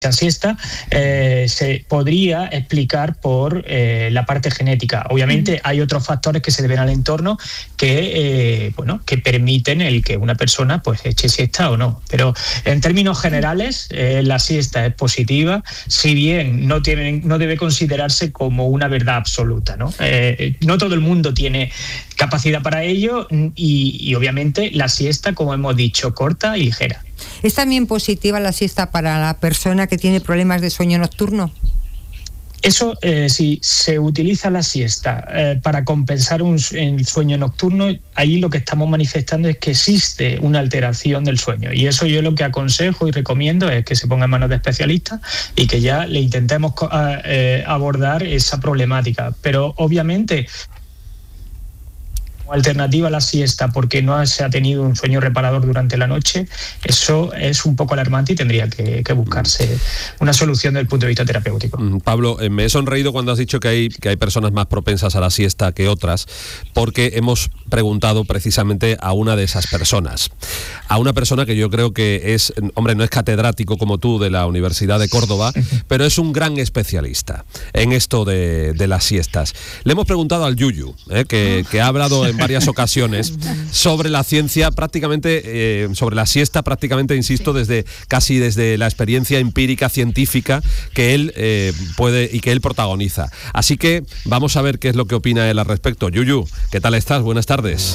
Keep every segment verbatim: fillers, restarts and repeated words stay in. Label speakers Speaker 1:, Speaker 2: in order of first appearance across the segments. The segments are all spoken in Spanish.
Speaker 1: siesta eh, se podría explicar por eh, la parte genética. Obviamente mm. hay otros factores que se deben al entorno que eh, bueno que permiten el que una persona pues eche siesta o no. Pero en términos generales eh, la siesta es positiva, si bien no tienen, no debe considerarse como una verdad absoluta, ¿no? Eh, no todo el mundo tiene capacidad para ello y, y obviamente la siesta, como hemos dicho, corta y ligera.
Speaker 2: ¿Es también positiva la siesta para la persona que tiene problemas de sueño nocturno?
Speaker 1: Eso, eh, si se utiliza la siesta eh, para compensar un el sueño nocturno, ahí lo que estamos manifestando es que existe una alteración del sueño. Y eso yo lo que aconsejo y recomiendo es que se ponga en manos de especialistas y que ya le intentemos eh, abordar esa problemática. Pero obviamente, alternativa a la siesta porque no se ha tenido un sueño reparador durante la noche, eso es un poco alarmante y tendría que, que buscarse una solución desde el punto de vista terapéutico.
Speaker 3: Pablo, eh, me he sonreído cuando has dicho que hay, que hay personas más propensas a la siesta que otras, porque hemos preguntado precisamente a una de esas personas, a una persona que yo creo que es, hombre, no es catedrático como tú de la Universidad de Córdoba, pero es un gran especialista en esto de, de las siestas. Le hemos preguntado al Yuyu, eh, que, que ha hablado en varias ocasiones sobre la ciencia, prácticamente eh, sobre la siesta, prácticamente, insisto, desde casi desde la experiencia empírica científica que él eh, puede y que él protagoniza. Así que vamos a ver qué es lo que opina él al respecto. Yuyu, ¿qué tal estás? Buenas tardes.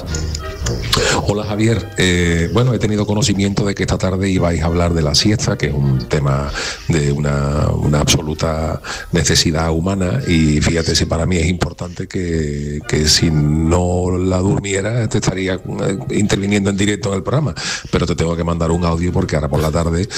Speaker 4: Hola Javier, eh, bueno, he tenido conocimiento de que esta tarde ibais a hablar de la siesta, que es un tema de una, una absoluta necesidad humana, y fíjate si para mí es importante que, que si no la durmiera te estaría interviniendo en directo en el programa, pero te tengo que mandar un audio porque ahora por la tarde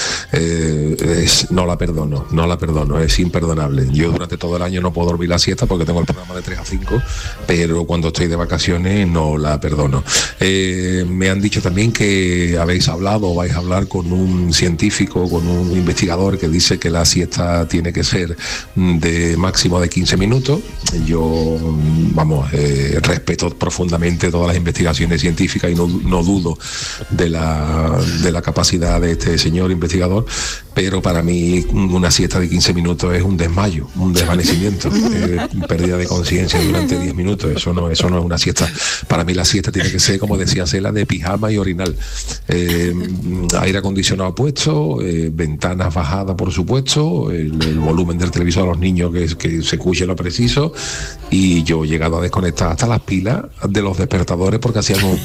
Speaker 4: eh, es, no la perdono, no la perdono, es imperdonable. Yo durante todo el año no puedo dormir la siesta porque tengo el programa de tres a cinco, pero cuando estoy de vacaciones no la perdono. Eh, me han dicho también que habéis hablado o vais a hablar con un científico, con un investigador que dice que la siesta tiene que ser de máximo de quince minutos. Yo, vamos, eh, respeto profundamente todas las investigaciones científicas y no, no dudo de la, de la capacidad de este señor investigador, pero para mí una siesta de quince minutos es un desmayo, un desvanecimiento, eh, pérdida de conciencia durante diez minutos. Eso no, eso no es una siesta. Para mí la siesta tiene que ser, como decía Cela, de pijama y orinal. Eh, aire acondicionado puesto, eh, ventanas bajadas, por supuesto, el, el volumen del televisor a los niños que, que se escuche lo preciso, y yo he llegado a desconectar hasta las pilas de los despertadores porque hacían un...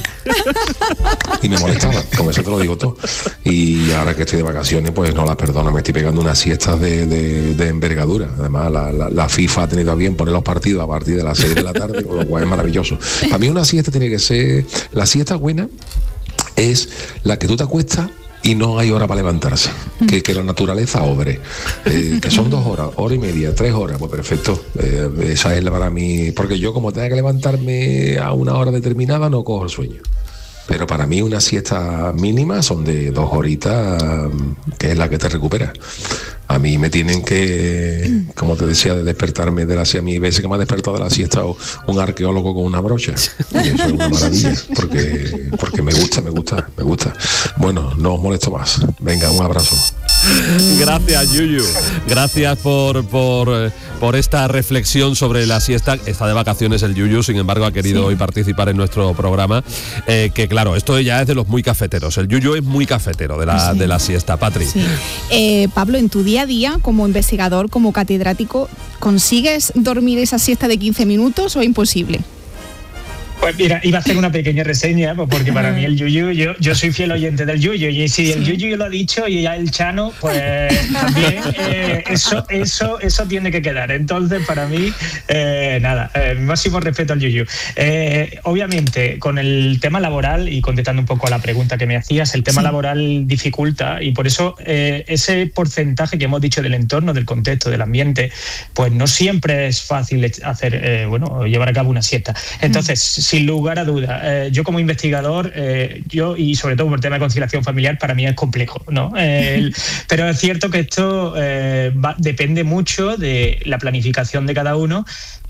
Speaker 4: y me molestaba, con eso te lo digo todo. Y ahora que estoy de vacaciones, pues no la perdono, me estoy pegando unas siestas de, de, de envergadura. Además, la, la, la FIFA ha tenido a bien poner los partidos a partir de las seis de la tarde, con lo cual es maravilloso. Para mí una siesta tiene que ser... La siesta buena es la que tú te acuestas y no hay hora para levantarse, que, que la naturaleza obre, eh, que son dos horas, hora y media, tres horas, pues perfecto. Eh, esa es la para mí, porque yo como tenga que levantarme a una hora determinada no cojo el sueño. Pero para mí una siesta mínima son de dos horitas, que es la que te recupera. A mí me tienen que, como te decía, de despertarme de la siesta. A mí veces que me ha despertado de la siesta un arqueólogo con una brocha. Y eso es una maravilla, porque, porque me gusta, me gusta, me gusta. Bueno, no os molesto más. Venga, un abrazo.
Speaker 3: Gracias, Yuyu. Gracias por, por, por esta reflexión sobre la siesta. Está de vacaciones el Yuyu, sin embargo ha querido sí. hoy participar en nuestro programa. Eh, que claro, esto ya es de los muy cafeteros. El Yuyu es muy cafetero de la, sí. de la siesta. Patri.
Speaker 5: Sí. Eh, Pablo, en tu día a día, como investigador, como catedrático, ¿consigues dormir esa siesta de quince minutos o imposible?
Speaker 1: Pues mira, iba a hacer una pequeña reseña, pues porque para mí el Yuyu, yo, yo soy fiel oyente del Yuyu, y si el Yuyu lo ha dicho y ya el Chano, pues también eh, eso, eso, eso tiene que quedar. Entonces, para mí, eh, nada, eh, máximo respeto al Yuyu. Eh, obviamente, con el tema laboral, y contestando un poco a la pregunta que me hacías, el tema sí. laboral dificulta, y por eso eh, ese porcentaje que hemos dicho del entorno, del contexto, del ambiente, pues no siempre es fácil hacer, eh, bueno, llevar a cabo una siesta. Entonces, mm. sin lugar a duda, eh, yo como investigador, eh, yo y sobre todo por el tema de conciliación familiar, para mí es complejo, ¿no? Eh, el, pero es cierto que esto eh, va, depende mucho de la planificación de cada uno,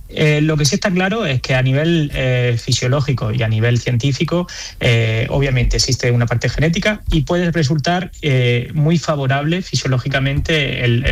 Speaker 1: Eh, lo que sí está claro es que a nivel eh, fisiológico y a nivel científico, eh, obviamente existe una parte genética y puede resultar eh, muy favorable fisiológicamente el,